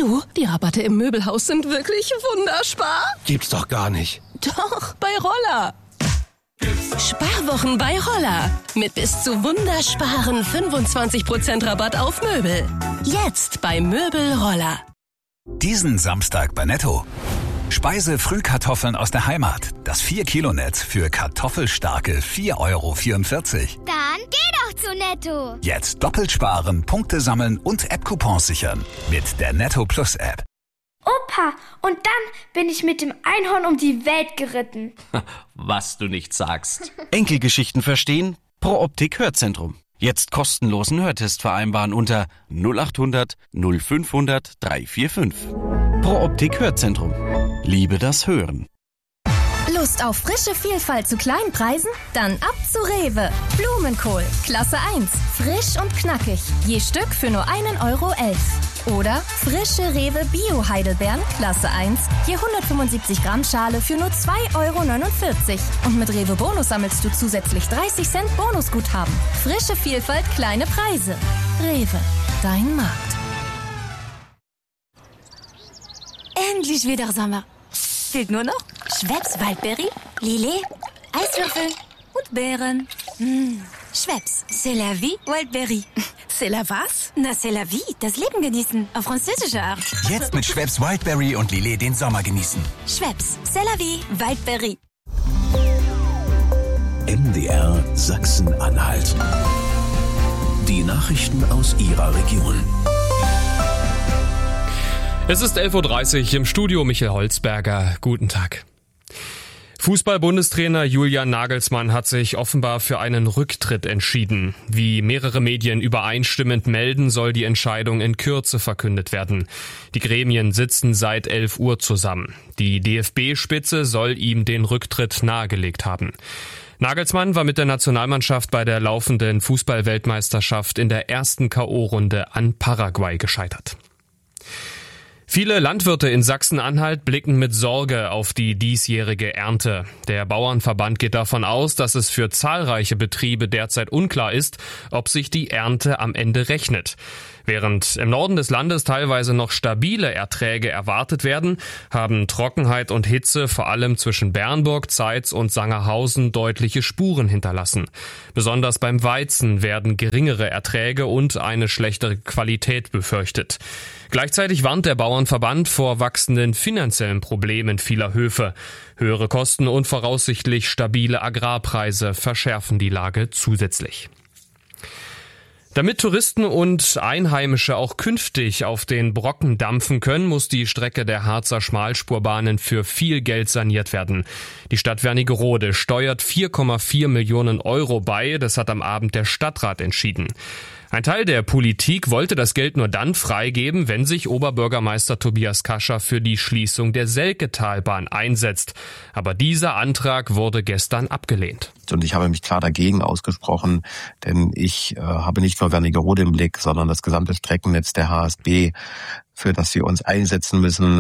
Du, die Rabatte im Möbelhaus sind wirklich wunderspar. Gibt's doch gar nicht. Doch, bei Roller. Sparwochen bei Roller. Mit bis zu wundersparen 25% Rabatt auf Möbel. Jetzt bei Möbel Roller. Diesen Samstag bei Netto. Speise-Frühkartoffeln aus der Heimat. Das 4-Kilo-Netz für kartoffelstarke 4,44 €. Dann geh doch zu Netto. Jetzt doppelt sparen, Punkte sammeln und App-Coupons sichern. Mit der Netto Plus App. Opa, und dann bin ich mit dem Einhorn um die Welt geritten. Was du nicht sagst. Enkelgeschichten verstehen? Pro Optik Hörzentrum. Jetzt kostenlosen Hörtest vereinbaren unter 0800 0500 345. Pro Optik Hörzentrum. Liebe das Hören. Lust auf frische Vielfalt zu kleinen Preisen? Dann ab zu Rewe. Blumenkohl, Klasse 1. Frisch und knackig. Je Stück für nur 1,11 €. Oder frische Rewe Bio-Heidelbeeren, Klasse 1. Je 175 Gramm Schale für nur 2,49 €. Und mit Rewe Bonus sammelst du zusätzlich 30 Cent Bonusguthaben. Frische Vielfalt, kleine Preise. Rewe, dein Markt. Endlich wieder Sommer. Fehlt nur noch Schweppes Waldberry, Lillet, Eiswürfel und Beeren. Schweppes, c'est la vie, Waldberry. C'est la was? Na, c'est la vie, das Leben genießen, auf französische Art. Jetzt mit Schweppes Wildberry und Lillet den Sommer genießen. Schweppes, c'est la vie, Waldberry. MDR Sachsen-Anhalt. Die Nachrichten aus Ihrer Region. Es ist 11:30 Uhr im Studio, Michael Holzberger. Guten Tag. Fußball-Bundestrainer Julian Nagelsmann hat sich offenbar für einen Rücktritt entschieden. Wie mehrere Medien übereinstimmend melden, soll die Entscheidung in Kürze verkündet werden. Die Gremien sitzen seit 11 Uhr zusammen. Die DFB-Spitze soll ihm den Rücktritt nahegelegt haben. Nagelsmann war mit der Nationalmannschaft bei der laufenden Fußball-Weltmeisterschaft in der ersten K.O.-Runde an Paraguay gescheitert. Viele Landwirte in Sachsen-Anhalt blicken mit Sorge auf die diesjährige Ernte. Der Bauernverband geht davon aus, dass es für zahlreiche Betriebe derzeit unklar ist, ob sich die Ernte am Ende rechnet. Während im Norden des Landes teilweise noch stabile Erträge erwartet werden, haben Trockenheit und Hitze vor allem zwischen Bernburg, Zeitz und Sangerhausen deutliche Spuren hinterlassen. Besonders beim Weizen werden geringere Erträge und eine schlechtere Qualität befürchtet. Gleichzeitig warnt der Bauernverband vor wachsenden finanziellen Problemen vieler Höfe. Höhere Kosten und voraussichtlich stabile Agrarpreise verschärfen die Lage zusätzlich. Damit Touristen und Einheimische auch künftig auf den Brocken dampfen können, muss die Strecke der Harzer Schmalspurbahnen für viel Geld saniert werden. Die Stadt Wernigerode steuert 4,4 Millionen € bei. Das hat am Abend der Stadtrat entschieden. Ein Teil der Politik wollte das Geld nur dann freigeben, wenn sich Oberbürgermeister Tobias Kascher für die Schließung der Selketalbahn einsetzt. Aber dieser Antrag wurde gestern abgelehnt. Und ich habe mich klar dagegen ausgesprochen, denn ich habe nicht nur Wernigerode im Blick, sondern das gesamte Streckennetz der HSB, für das wir uns einsetzen müssen,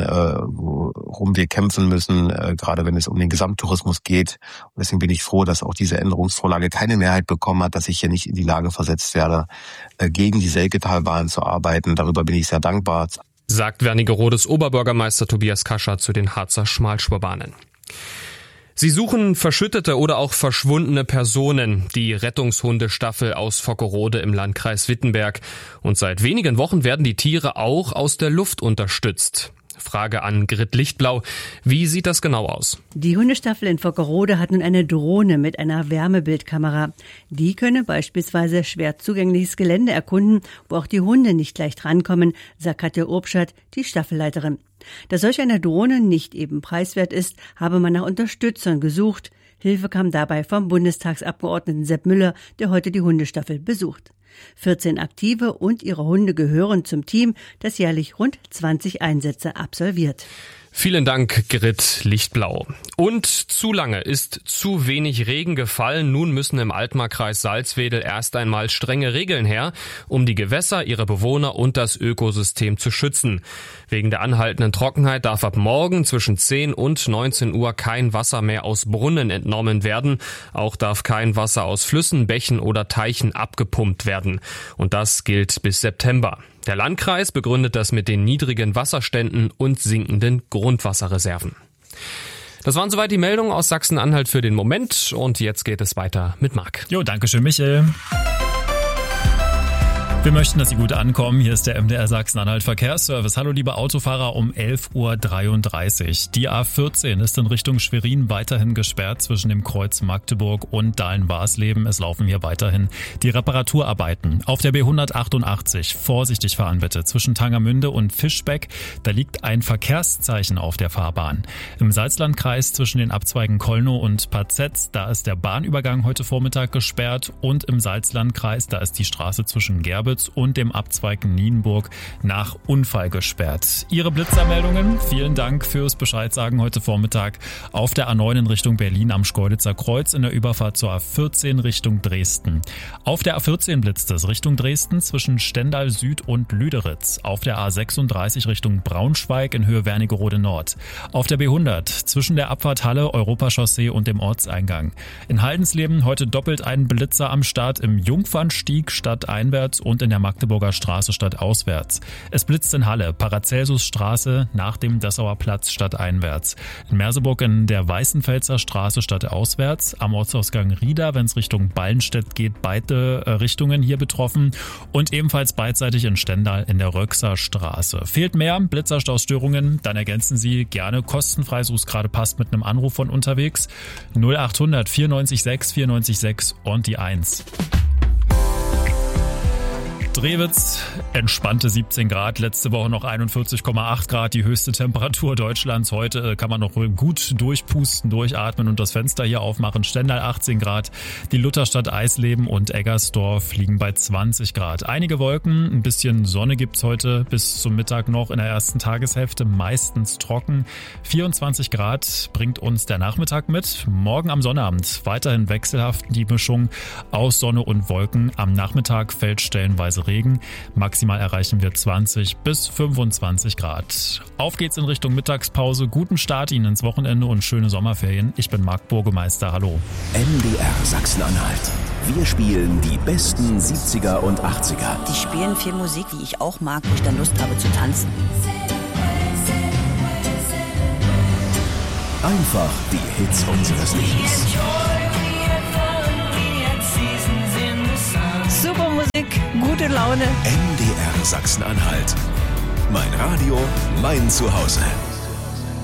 worum wir kämpfen müssen, gerade wenn es um den Gesamttourismus geht. Und deswegen bin ich froh, dass auch diese Änderungsvorlage keine Mehrheit bekommen hat, dass ich hier nicht in die Lage versetzt werde, gegen die Selketalbahn zu arbeiten. Darüber bin ich sehr dankbar. Sagt Wernigerodes Oberbürgermeister Tobias Kascher zu den Harzer Schmalspurbahnen. Sie suchen verschüttete oder auch verschwundene Personen, die Rettungshundestaffel aus Vockerode im Landkreis Wittenberg. Und seit wenigen Wochen werden die Tiere auch aus der Luft unterstützt. Frage an Grit Lichtblau. Wie sieht das genau aus? Die Hundestaffel in Vockerode hat nun eine Drohne mit einer Wärmebildkamera. Die könne beispielsweise schwer zugängliches Gelände erkunden, wo auch die Hunde nicht leicht rankommen, sagt Katja Urbschat, die Staffelleiterin. Da solch eine Drohne nicht eben preiswert ist, habe man nach Unterstützern gesucht. Hilfe kam dabei vom Bundestagsabgeordneten Sepp Müller, der heute die Hundestaffel besucht. 14 Aktive und ihre Hunde gehören zum Team, das jährlich rund 20 Einsätze absolviert. Vielen Dank, Grit Lichtblau. Und zu lange ist zu wenig Regen gefallen. Nun müssen im Altmarkkreis Salzwedel erst einmal strenge Regeln her, um die Gewässer, ihre Bewohner und das Ökosystem zu schützen. Wegen der anhaltenden Trockenheit darf ab morgen zwischen 10 und 19 Uhr kein Wasser mehr aus Brunnen entnommen werden. Auch darf kein Wasser aus Flüssen, Bächen oder Teichen abgepumpt werden. Und das gilt bis September. Der Landkreis begründet das mit den niedrigen Wasserständen und sinkenden Grundwasserreserven. Das waren soweit die Meldungen aus Sachsen-Anhalt für den Moment und jetzt geht es weiter mit Marc. Jo, danke schön, Michael. Wir möchten, dass Sie gut ankommen. Hier ist der MDR Sachsen-Anhalt Verkehrsservice. Hallo liebe Autofahrer um 11.33 Uhr. Die A14 ist in Richtung Schwerin weiterhin gesperrt zwischen dem Kreuz Magdeburg und Dahlen-Barsleben. Es laufen hier weiterhin die Reparaturarbeiten. Auf der B188 vorsichtig fahren bitte. Zwischen Tangermünde und Fischbeck, da liegt ein Verkehrszeichen auf der Fahrbahn. Im Salzlandkreis zwischen den Abzweigen Kollnow und Pazetz, da ist der Bahnübergang heute Vormittag gesperrt. Und im Salzlandkreis, da ist die Straße zwischen Gerbitz und dem Abzweig Nienburg nach Unfall gesperrt. Ihre Blitzermeldungen, vielen Dank fürs Bescheidsagen heute Vormittag auf der A9 in Richtung Berlin am Schkeuditzer Kreuz in der Überfahrt zur A14 Richtung Dresden. Auf der A14 blitzt es Richtung Dresden zwischen Stendal Süd und Lüderitz. Auf der A36 Richtung Braunschweig in Höhe Wernigerode Nord. Auf der B100 zwischen der Abfahrt Halle, Europachaussee und dem Ortseingang. In Haldensleben heute doppelt ein Blitzer am Start im Jungfernstieg stadteinwärts und in der Magdeburger Straße stadtauswärts. Es blitzt in Halle, Paracelsusstraße nach dem Dessauer Platz stadteinwärts. In Merseburg in der Weißenfelser Straße stadtauswärts. Am Ortsausgang Rieda, wenn es Richtung Ballenstedt geht, beide Richtungen hier betroffen. Und ebenfalls beidseitig in Stendal in der Röxer Straße. Fehlt mehr Blitzerstaustörungen, dann ergänzen Sie gerne kostenfrei, so es gerade passt, mit einem Anruf von unterwegs. 0800 94 6 94 6 und die 1. Drewitz, entspannte 17 Grad, letzte Woche noch 41,8 Grad, die höchste Temperatur Deutschlands. Heute kann man noch gut durchpusten, durchatmen und das Fenster hier aufmachen. Stendal 18 Grad, die Lutherstadt Eisleben und Eggersdorf liegen bei 20 Grad. Einige Wolken, ein bisschen Sonne gibt's heute bis zum Mittag noch in der ersten Tageshälfte, meistens trocken. 24 Grad bringt uns der Nachmittag mit. Morgen am Sonnabend weiterhin wechselhaft die Mischung aus Sonne und Wolken. Am Nachmittag fällt stellenweise Regen. Maximal erreichen wir 20 bis 25 Grad. Auf geht's in Richtung Mittagspause. Guten Start Ihnen ins Wochenende und schöne Sommerferien. Ich bin Marc Burgemeister. Hallo. MDR Sachsen-Anhalt. Wir spielen die besten 70er und 80er. Die spielen viel Musik, die ich auch mag, wo ich dann Lust habe zu tanzen. Einfach die Hits unseres Lebens. Super Musik, gute Laune. MDR Sachsen-Anhalt. Mein Radio, mein Zuhause.